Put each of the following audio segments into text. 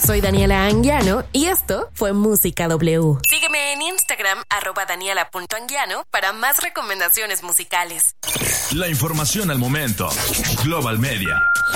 soy Daniela Anguiano y esto fue Música W. Sígueme en Instagram, @daniela.anguiano, para más recomendaciones musicales. La información al momento. Global Media.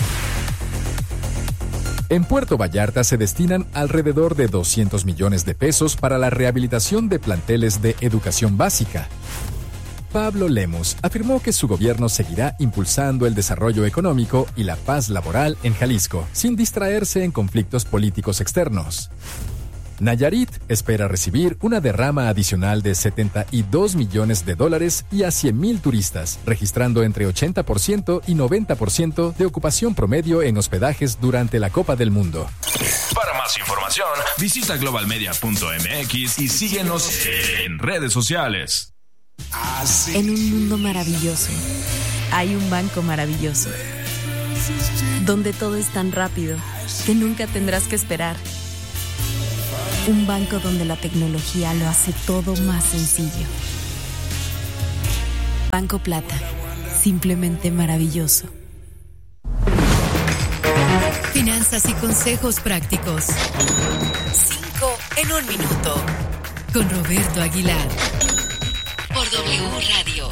En Puerto Vallarta se destinan alrededor de 200 millones de pesos para la rehabilitación de planteles de educación básica. Pablo Lemus afirmó que su gobierno seguirá impulsando el desarrollo económico y la paz laboral en Jalisco, sin distraerse en conflictos políticos externos. Nayarit espera recibir una derrama adicional de $72 millones y a 100,000 turistas, registrando entre 80% y 90% de ocupación promedio en hospedajes durante la Copa del Mundo. Para más información, visita globalmedia.mx y síguenos en redes sociales. En un mundo maravilloso, hay un banco maravilloso, donde todo es tan rápido que nunca tendrás que esperar. Un banco donde la tecnología lo hace todo más sencillo. Banco Plata, simplemente maravilloso. Finanzas y consejos prácticos. 5 en 1 minuto. Con Roberto Aguilar. Por W Radio.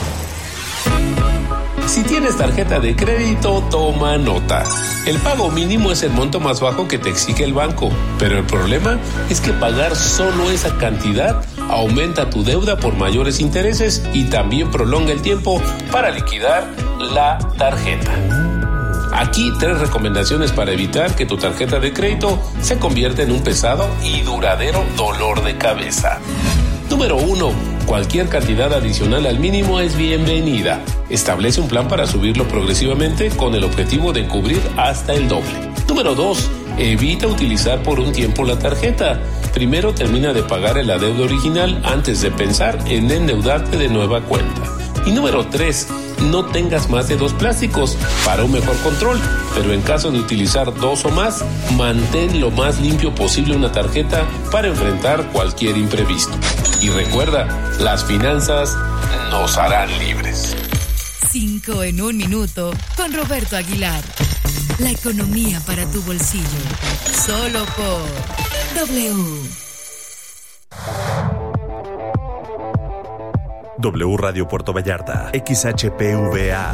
Si tienes tarjeta de crédito, toma nota. El pago mínimo es el monto más bajo que te exige el banco, pero el problema es que pagar solo esa cantidad aumenta tu deuda por mayores intereses y también prolonga el tiempo para liquidar la tarjeta. Aquí 3 recomendaciones para evitar que tu tarjeta de crédito se convierta en un pesado y duradero dolor de cabeza. Número 1. Cualquier cantidad adicional al mínimo es bienvenida. Establece un plan para subirlo progresivamente con el objetivo de cubrir hasta el doble. Número 2. Evita utilizar por un tiempo la tarjeta. Primero termina de pagar el adeudo original antes de pensar en endeudarte de nueva cuenta. Y número 3. No tengas más de 2 plásticos para un mejor control, pero en caso de utilizar 2 o más, mantén lo más limpio posible una tarjeta para enfrentar cualquier imprevisto. Y recuerda, las finanzas nos harán libres. 5 en 1 minuto con Roberto Aguilar. La economía para tu bolsillo. Solo por W. W Radio Puerto Vallarta, XHPVA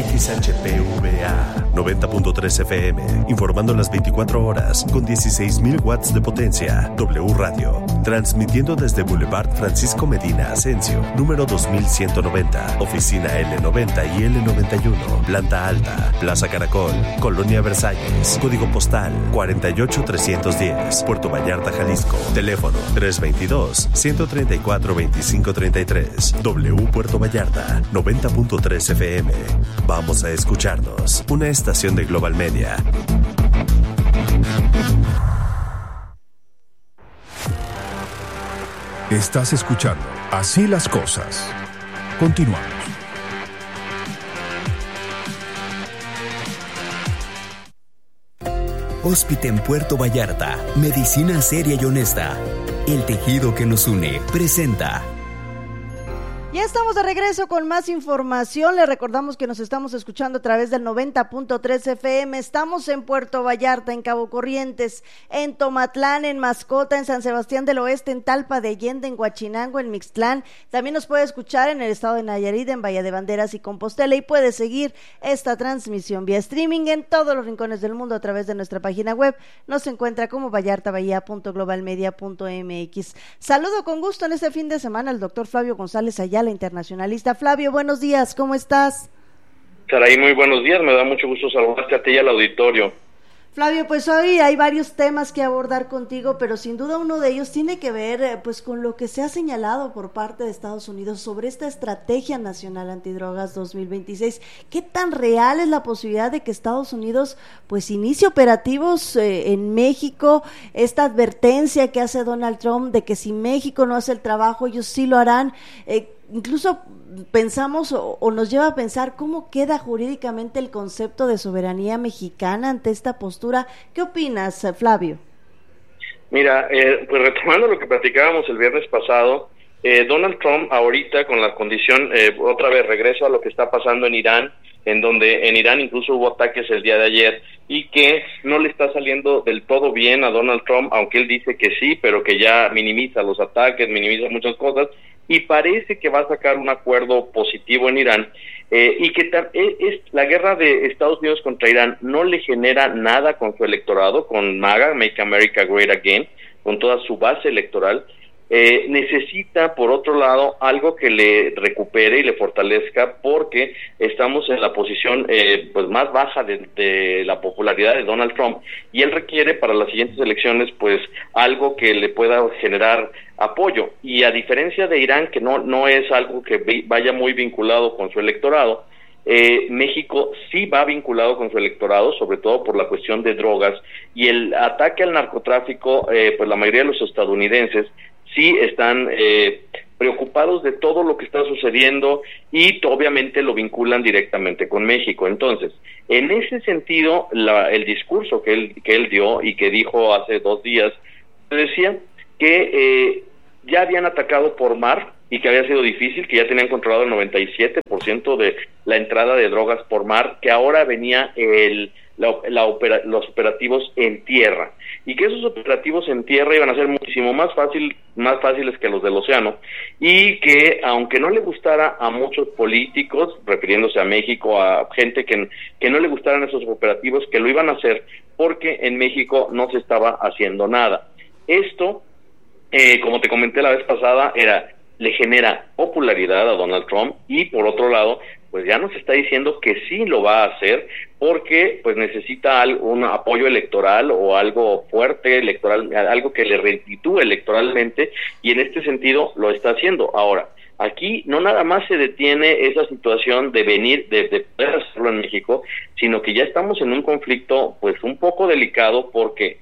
90.3 FM, informando las 24 horas con 16,000 watts de potencia. W Radio, transmitiendo desde Boulevard Francisco Medina Asensio, número 2190, oficina L90 y L91, planta alta, Plaza Caracol, Colonia Versalles, código postal 48310, Puerto Vallarta, Jalisco, teléfono 322-134-2533. W Puerto Vallarta, 90.3 FM. Vamos a escucharnos. Una estación de Global Media. Estás escuchando Así las Cosas. Continuamos. Hospital en Puerto Vallarta. Medicina seria y honesta. El tejido que nos une presenta. Ya estamos de regreso con más información. Les recordamos que nos estamos escuchando a través del 90.3 FM. Estamos en Puerto Vallarta, en Cabo Corrientes, en Tomatlán, en Mascota, en San Sebastián del Oeste, en Talpa de Allende, en Huachinango, en Mixtlán. También nos puede escuchar en el estado de Nayarit, en Bahía de Banderas y Compostela, y puede seguir esta transmisión vía streaming en todos los rincones del mundo a través de nuestra página web. Nos encuentra como vallartabahía.globalmedia.mx. Saludo con gusto en este fin de semana al doctor Flavio González Ayala, internacionalista. Flavio, buenos días, ¿cómo estás? Saraí, muy buenos días, me da mucho gusto saludarte a ti y al auditorio. Flavio, pues hoy hay varios temas que abordar contigo, pero sin duda uno de ellos tiene que ver pues con lo que se ha señalado por parte de Estados Unidos sobre esta Estrategia Nacional Antidrogas 2026. ¿Qué tan real es la posibilidad de que Estados Unidos pues inicie operativos en México? Esta advertencia que hace Donald Trump de que si México no hace el trabajo, ellos sí lo harán. Incluso pensamos o nos lleva a pensar cómo queda jurídicamente el concepto de soberanía mexicana ante esta postura. ¿Qué opinas, Flavio? Mira, pues retomando lo que platicábamos el viernes pasado, Donald Trump ahorita con la condición, otra vez regreso a lo que está pasando en Irán, en donde en Irán incluso hubo ataques el día de ayer, y que no le está saliendo del todo bien a Donald Trump, aunque él dice que sí, pero que ya minimiza los ataques, minimiza muchas cosas, y parece que va a sacar un acuerdo positivo en Irán, y que la guerra de Estados Unidos contra Irán no le genera nada con su electorado, con MAGA, Make America Great Again, con toda su base electoral. Necesita, por otro lado, algo que le recupere y le fortalezca, porque estamos en la posición pues más baja de la popularidad de Donald Trump, y él requiere para las siguientes elecciones pues algo que le pueda generar apoyo, y a diferencia de Irán, que no es algo que vaya muy vinculado con su electorado, México sí va vinculado con su electorado, sobre todo por la cuestión de drogas y el ataque al narcotráfico. Pues la mayoría de los estadounidenses sí están preocupados de todo lo que está sucediendo, y obviamente lo vinculan directamente con México. Entonces, en ese sentido, el discurso que él dio y que dijo hace 2 días, decía que ya habían atacado por mar y que había sido difícil, que ya tenían controlado el 97% de la entrada de drogas por mar, que ahora venía los operativos en tierra, y que esos operativos en tierra iban a ser muchísimo más fáciles que los del océano, y que aunque no le gustara a muchos políticos, refiriéndose a México, a gente que no le gustaran esos operativos, que lo iban a hacer porque en México no se estaba haciendo nada. Esto, como te comenté la vez pasada, le genera popularidad a Donald Trump, y por otro lado, pues ya nos está diciendo que sí lo va a hacer, porque pues necesita un apoyo electoral o algo fuerte electoral, algo que le restitúe electoralmente, y en este sentido lo está haciendo. Ahora, aquí no nada más se detiene esa situación de de poder hacerlo en México, sino que ya estamos en un conflicto pues un poco delicado, porque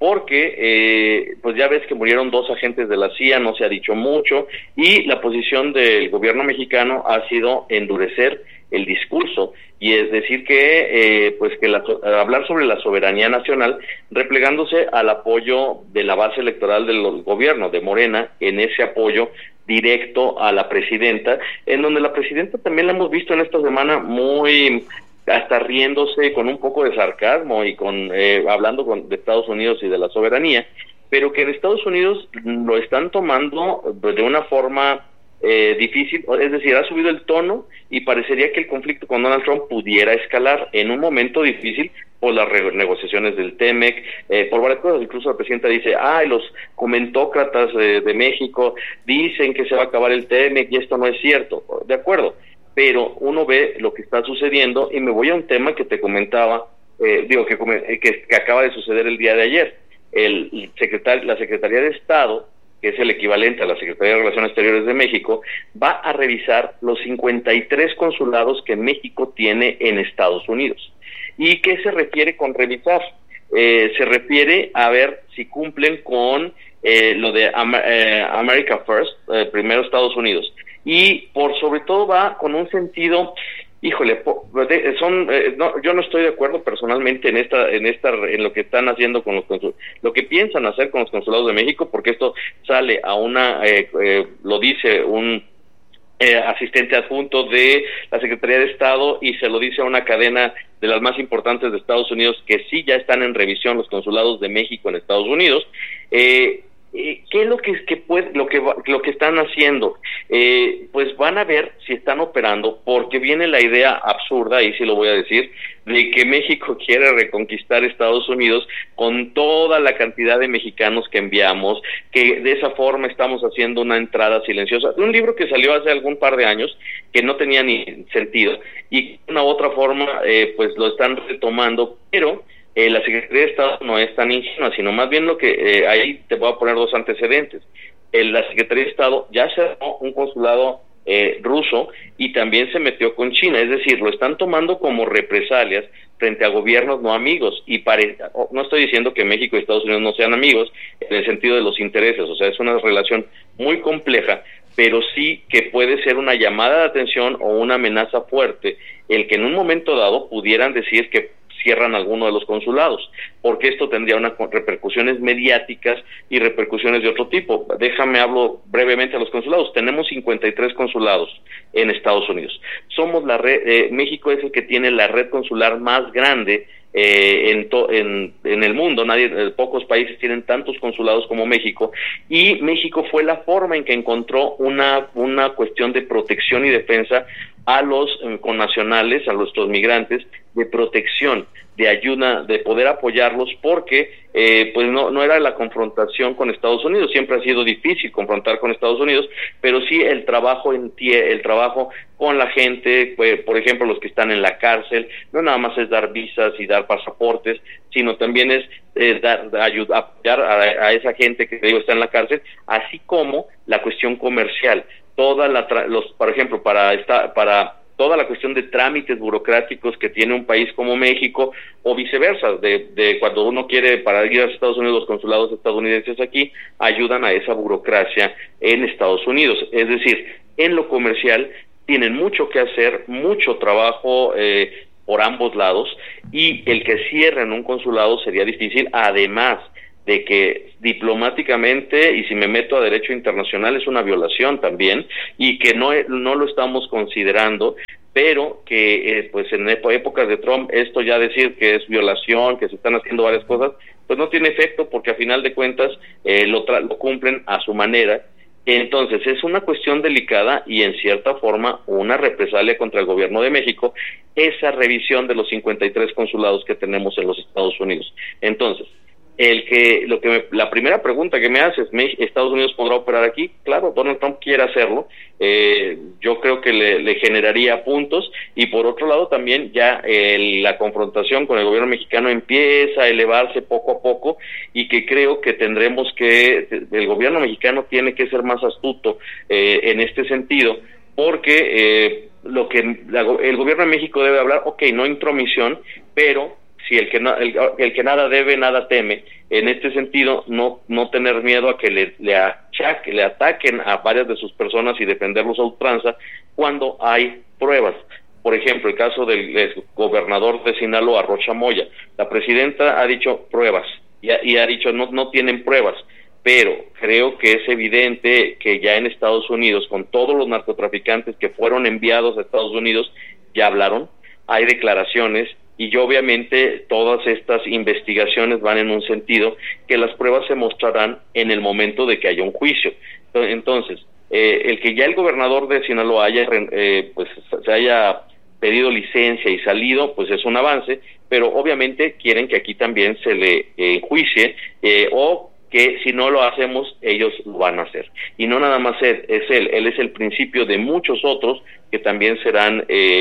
pues ya ves que murieron 2 agentes de la CIA, no se ha dicho mucho, y la posición del gobierno mexicano ha sido endurecer el discurso, y es decir que hablar sobre la soberanía nacional, replegándose al apoyo de la base electoral del gobierno de Morena, en ese apoyo directo a la presidenta, en donde la presidenta también la hemos visto en esta semana muy hasta riéndose, con un poco de sarcasmo, y hablando de Estados Unidos y de la soberanía, pero que en Estados Unidos lo están tomando de una forma difícil, es decir, ha subido el tono, y parecería que el conflicto con Donald Trump pudiera escalar en un momento difícil por las negociaciones del TEMEC, por varias cosas. Incluso la presidenta dice, los comentócratas de México dicen que se va a acabar el TEMEC, y esto no es cierto. De acuerdo, pero uno ve lo que está sucediendo, y me voy a un tema que te comentaba, que acaba de suceder el día de ayer. La Secretaría de Estado, que es el equivalente a la Secretaría de Relaciones Exteriores de México, va a revisar los 53 consulados que México tiene en Estados Unidos. ¿Y qué se refiere con revisar? Se refiere a ver si cumplen con lo de America First, primero Estados Unidos. Y sobre todo va con un sentido, yo no estoy de acuerdo personalmente en lo que están haciendo con lo que piensan hacer con los consulados de México, porque esto sale a lo dice un asistente adjunto de la Secretaría de Estado, y se lo dice a una cadena de las más importantes de Estados Unidos, que sí ya están en revisión los consulados de México en Estados Unidos. ¿Qué es lo que están haciendo? Pues van a ver si están operando, porque viene la idea absurda, y sí lo voy a decir, de que México quiere reconquistar Estados Unidos con toda la cantidad de mexicanos que enviamos, que de esa forma estamos haciendo una entrada silenciosa. Un libro que salió hace algún par de años, que no tenía ni sentido, y de una u otra forma pues lo están retomando, pero la Secretaría de Estado no es tan ingenua, sino más bien lo que ahí te voy a poner 2 antecedentes. La Secretaría de Estado ya cerró un consulado ruso, y también se metió con China, es decir, lo están tomando como represalias frente a gobiernos no amigos, y no estoy diciendo que México y Estados Unidos no sean amigos en el sentido de los intereses, o sea, es una relación muy compleja, pero sí que puede ser una llamada de atención o una amenaza fuerte el que en un momento dado pudieran decir que cierran alguno de los consulados, porque esto tendría unas repercusiones mediáticas y repercusiones de otro tipo. Déjame hablo brevemente de los consulados. Tenemos 53 consulados en Estados Unidos. Somos la red, México es el que tiene la red consular más grande en el mundo. Pocos países tienen tantos consulados como México, y México fue la forma en que encontró una cuestión de protección y defensa a los connacionales, a nuestros migrantes, de protección, de ayuda, de poder apoyarlos, porque pues no era la confrontación con Estados Unidos. Siempre ha sido difícil confrontar con Estados Unidos, pero sí el trabajo con la gente, pues, por ejemplo, los que están en la cárcel, no nada más es dar visas y dar pasaportes, sino también es apoyar a esa gente que, te digo, está en la cárcel, así como la cuestión comercial. Por ejemplo, para toda la cuestión de trámites burocráticos que tiene un país como México, o viceversa, de cuando uno quiere para ir a Estados Unidos, los consulados estadounidenses aquí ayudan a esa burocracia en Estados Unidos. Es decir, en lo comercial tienen mucho que hacer, mucho trabajo por ambos lados, y el que cierren un consulado sería difícil, además de que diplomáticamente, y si me meto a derecho internacional, es una violación también, y que no lo estamos considerando, pero que pues en épocas de Trump, esto ya decir que es violación, que se están haciendo varias cosas, pues no tiene efecto, porque a final de cuentas lo cumplen a su manera. Entonces es una cuestión delicada y en cierta forma una represalia contra el gobierno de México, esa revisión de los 53 consulados que tenemos en los Estados Unidos. Entonces, la primera pregunta que me haces, ¿Estados Unidos podrá operar aquí? Claro, Donald Trump quiere hacerlo. Yo creo que le generaría puntos, y por otro lado también ya la confrontación con el gobierno mexicano empieza a elevarse poco a poco, y que creo que el gobierno mexicano tiene que ser más astuto en este sentido, porque el gobierno de México debe hablar, no intromisión, pero si el que nada debe, nada teme. En este sentido, no tener miedo a que le ataquen a varias de sus personas y defenderlos a ultranza cuando hay pruebas. Por ejemplo, el caso del gobernador de Sinaloa, Rocha Moya. La presidenta ha dicho pruebas y ha dicho no tienen pruebas, pero creo que es evidente que ya en Estados Unidos, con todos los narcotraficantes que fueron enviados a Estados Unidos, ya hablaron, hay declaraciones, y obviamente todas estas investigaciones van en un sentido que las pruebas se mostrarán en el momento de que haya un juicio. Entonces, el que ya el gobernador de Sinaloa se haya pedido licencia y salido, pues es un avance, pero obviamente quieren que aquí también se le enjuicie, o que si no lo hacemos, ellos lo van a hacer. Y no nada más él es el principio de muchos otros que también serán,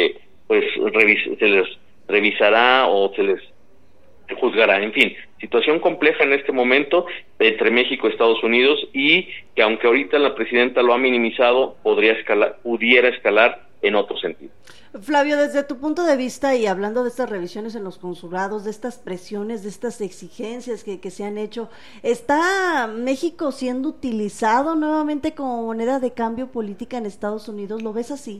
se les revisará o se les juzgará. En fin, situación compleja en este momento entre México y Estados Unidos, y que aunque ahorita la presidenta lo ha minimizado, pudiera escalar en otro sentido. Flavio, desde tu punto de vista, y hablando de estas revisiones en los consulados, de estas presiones, de estas exigencias que se han hecho, ¿está México siendo utilizado nuevamente como moneda de cambio política en Estados Unidos? ¿Lo ves así?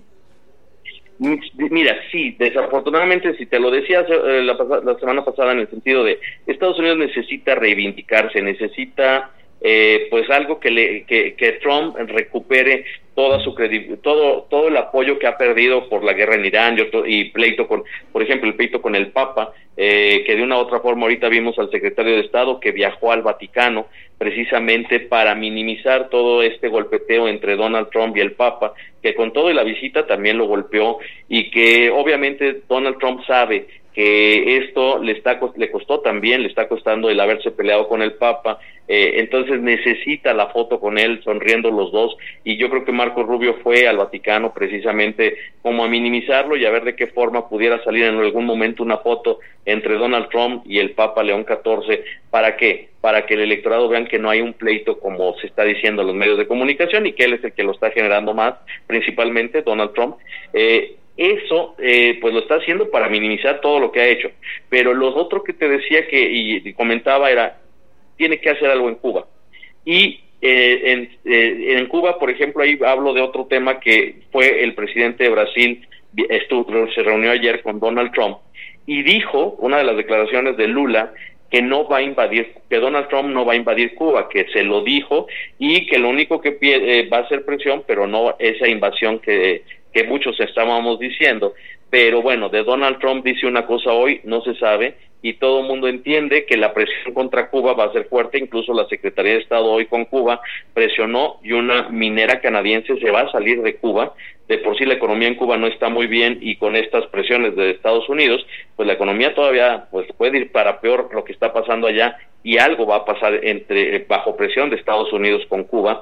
Mira, sí, desafortunadamente, si te lo decía la semana pasada, en el sentido de Estados Unidos necesita reivindicarse, necesita pues algo que Trump recupere toda su todo el apoyo que ha perdido por la guerra en Irán y pleito por ejemplo, el pleito con el Papa, que de una u otra forma ahorita vimos al secretario de Estado que viajó al Vaticano precisamente para minimizar todo este golpeteo entre Donald Trump y el Papa, que con todo y la visita también lo golpeó, y que obviamente Donald Trump sabe que esto le está costando el haberse peleado con el Papa, entonces necesita la foto con él sonriendo los dos, y yo creo que Marco Rubio fue al Vaticano precisamente como a minimizarlo y a ver de qué forma pudiera salir en algún momento una foto entre Donald Trump y el Papa León XIV. ¿Para qué? Para que el electorado vean que no hay un pleito como se está diciendo en los medios de comunicación, y que él es el que lo está generando más, principalmente Donald Trump. Eso pues lo está haciendo para minimizar todo lo que ha hecho, pero lo otro que te decía y comentaba era, tiene que hacer algo en Cuba, y en Cuba, por ejemplo, ahí hablo de otro tema, que fue el presidente de Brasil, se reunió ayer con Donald Trump, y dijo, una de las declaraciones de Lula, que no va a invadir, que Donald Trump no va a invadir Cuba, que se lo dijo, y que lo único que va a hacer presión, pero no esa invasión que muchos estábamos diciendo. Pero bueno, de Donald Trump dice una cosa hoy, no se sabe, y todo el mundo entiende que la presión contra Cuba va a ser fuerte. Incluso la Secretaría de Estado hoy con Cuba presionó, y una minera canadiense se va a salir de Cuba. De por sí la economía en Cuba no está muy bien, y con estas presiones de Estados Unidos, pues la economía todavía pues puede ir para peor lo que está pasando allá, y algo va a pasar bajo presión de Estados Unidos con Cuba.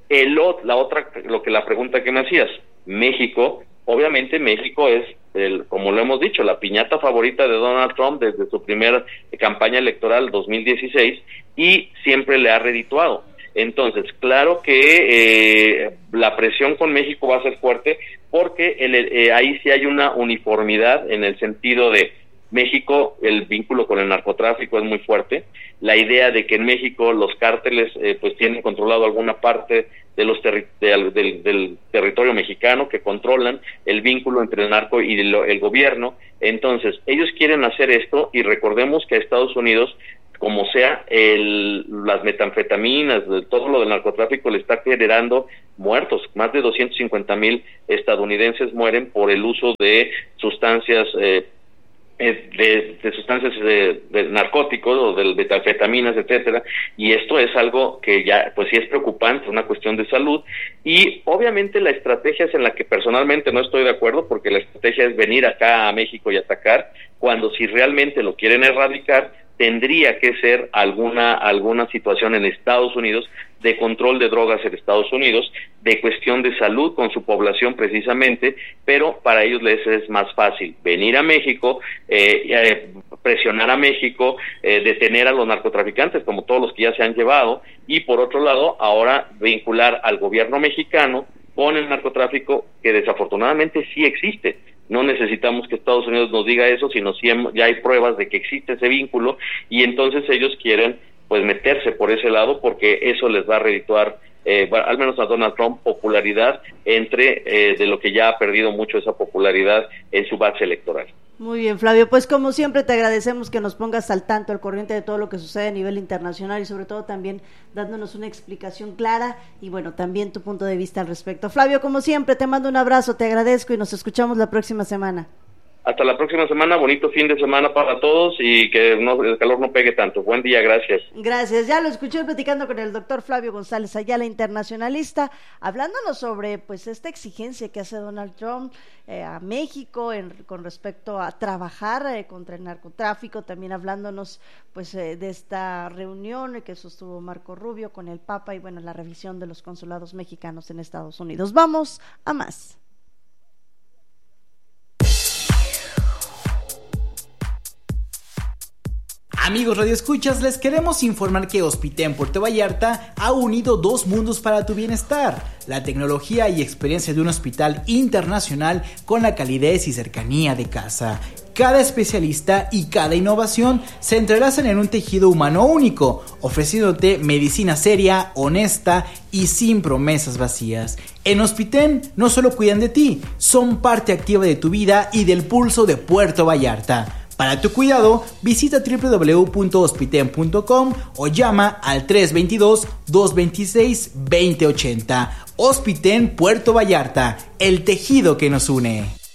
La pregunta que me hacías, México, obviamente México es, como lo hemos dicho, la piñata favorita de Donald Trump desde su primera campaña electoral 2016, y siempre le ha redituado. Entonces, claro que la presión con México va a ser fuerte, porque ahí sí hay una uniformidad en el sentido de México, el vínculo con el narcotráfico es muy fuerte. La idea de que en México los cárteles pues tienen controlado alguna parte de del territorio mexicano, que controlan el vínculo entre el narco y el gobierno. Entonces, ellos quieren hacer esto, y recordemos que a Estados Unidos, como sea, las metanfetaminas, todo lo del narcotráfico le está generando muertos. Más de 250,000 estadounidenses mueren por el uso de sustancias de narcóticos o de metanfetaminas, etcétera, y esto es algo que ya pues sí es preocupante, una cuestión de salud. Y obviamente la estrategia es en la que personalmente no estoy de acuerdo, porque la estrategia es venir acá a México y atacar, cuando si realmente lo quieren erradicar, tendría que ser alguna situación en Estados Unidos de control de drogas en Estados Unidos, de cuestión de salud con su población precisamente, pero para ellos les es más fácil venir a México, presionar a México, detener a los narcotraficantes como todos los que ya se han llevado, y por otro lado ahora vincular al gobierno mexicano con el narcotráfico, que desafortunadamente sí existe. No necesitamos que Estados Unidos nos diga eso, sino ya hay pruebas de que existe ese vínculo, y entonces ellos quieren pues meterse por ese lado, porque eso les va a redituar, al menos a Donald Trump, popularidad de lo que ya ha perdido mucho esa popularidad en su base electoral. Muy bien, Flavio, pues como siempre te agradecemos que nos pongas al tanto, al corriente de todo lo que sucede a nivel internacional, y sobre todo también dándonos una explicación clara y bueno, también tu punto de vista al respecto. Flavio, como siempre, te mando un abrazo, te agradezco y nos escuchamos la próxima semana. Hasta la próxima semana, bonito fin de semana para todos, y que el calor no pegue tanto. Buen día, gracias. Gracias, ya lo escuché platicando con el doctor Flavio González Ayala, internacionalista, hablándonos sobre pues esta exigencia que hace Donald Trump a México con respecto a trabajar contra el narcotráfico, también hablándonos pues de esta reunión que sostuvo Marco Rubio con el Papa, y bueno, la revisión de los consulados mexicanos en Estados Unidos. Vamos a más. Amigos radioescuchas, les queremos informar que Hospitén Puerto Vallarta ha unido dos mundos para tu bienestar: la tecnología y experiencia de un hospital internacional con la calidez y cercanía de casa. Cada especialista y cada innovación se entrelazan en un tejido humano único, ofreciéndote medicina seria, honesta y sin promesas vacías. En Hospitén no solo cuidan de ti, son parte activa de tu vida y del pulso de Puerto Vallarta. Para tu cuidado, visita www.hospiten.com o llama al 322-226-2080. Hospitén Puerto Vallarta, el tejido que nos une.